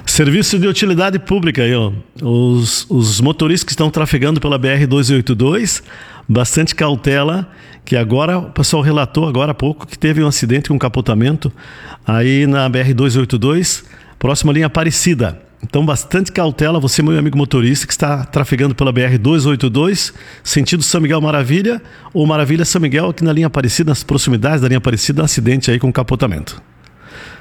Serviço de utilidade pública aí, ó. Os motoristas que estão trafegando pela BR-282, bastante cautela, que agora o pessoal relatou agora há pouco que teve um acidente com capotamento aí na BR-282, próxima à linha Aparecida. Então, bastante cautela, você, meu amigo motorista, que está trafegando pela BR-282, sentido São Miguel Maravilha, ou Maravilha São Miguel, aqui na linha Aparecida, nas proximidades da linha Aparecida, um acidente aí com capotamento.